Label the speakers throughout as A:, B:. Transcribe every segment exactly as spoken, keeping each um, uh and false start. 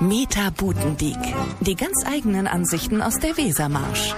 A: Meta Butendiek. Die ganz eigenen Ansichten aus der Wesermarsch.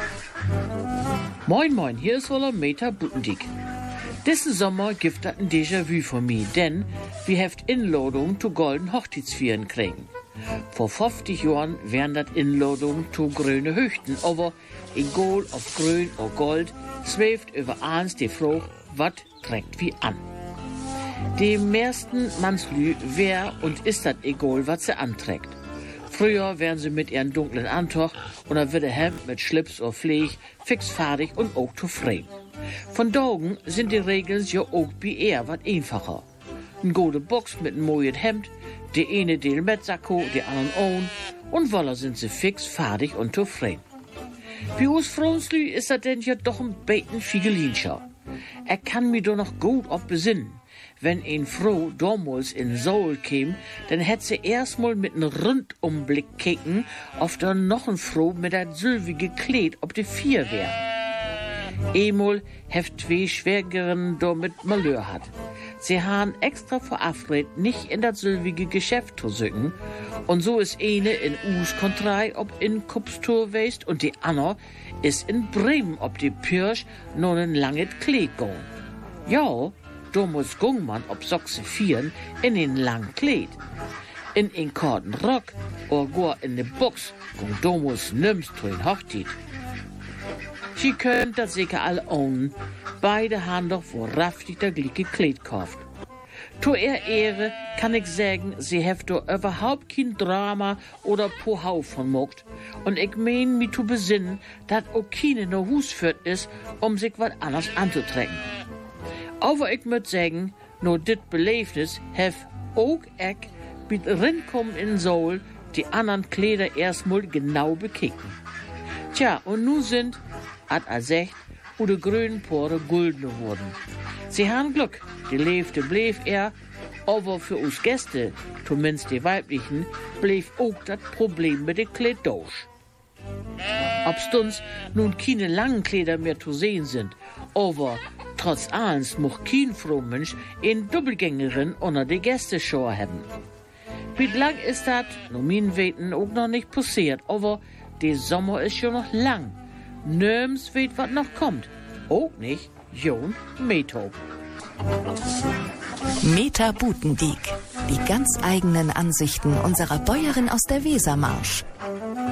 B: Moin moin, hier ist wohl Meta Butendiek. Diesen Sommer gibt das ein Déjà-vu von mir, denn wir heft Inladung zu golden Hochzeitsfeiern kriegen. Vor fünfzig Jahren wären das Inladungen zu grüne Höchten, aber egal ob grün oder gold, schwebt über eins die Frage, was trägt wie an. Dem meisten Mannslü wär und ist das egal, was sie anträgt. Früher wären sie mit ihren dunklen Antoch oder wird der Hemd mit Schlips oder Pfleg fixfertig und auch zufrieden. Von Daugen sind die Regeln ja auch bei eher was einfacher. Ein gute Box mit einem neuen Hemd, die eine Del mit Sakko, die anderen ohne, und voila sind sie fix, fertig und zufrieden. Bei uns Frauenslü ist das denn ja doch ein bisschen Figelinscher. Er kann mir doch noch gut auf besinnen. Wenn ein Frau damals in Seoul käm, dann hätt sie erstmal mit einem Rundumblick kicken, ob da noch ein Frau mit dat sylvige Kleid ob die vier wär. Emol heft zwei Schwägerinnen da mit Malheur hat. Sie han extra verabredet, nicht in dat sylvige Geschäft zu sücken, und so ist eine in Us Kontrei ob in Kupstur weist und die andere ist in Bremen ob die Pirsch noch ein langes Kleid gehen. Ja, da muss Gungmann ob Sochse vieren in den langen Kleid. In den korten Rock oder gar in de Box gung da muss nimmst zu den Hochzeit. Sie könnt das sicher alle ohnen. Beide haben doch wahrhaftig der gleiche Kleid gekauft. Zu ihr Ehre kann ich sagen, sie heft doch überhaupt kein Drama oder Pohau von mogt. Und ich mein, mich zu besinnen, dass auch keine no Hus führt ist, um sich was anderes anzutrecken. Aber ich müt sagen, no dit Beleefnis hef auch ich mit Rinkommen in Seoul die anderen Kleider erstmal genau bekicken. Tja, und nu sind, hat er sagt, wo de grünen Pore gulden wurden. Sie haben Glück, die Leefte blieb er, aber für uns Gäste, zumindest die weiblichen, blieb auch das Problem mit den Kleid durch. Ob's uns nun keine langen Kleider mehr zu sehen sind, aber trotz allens mocht kein Frohmensch in Doppelgängerin unter die Gästeschau haben. Wie lang ist das, nun mein Weten auch noch nicht passiert, aber der Sommer ist schon noch lang. Nirgends weet was noch kommt. Auch nicht Jon Metho.
A: Meta Butendiek. Die ganz eigenen Ansichten unserer Bäuerin aus der Wesermarsch.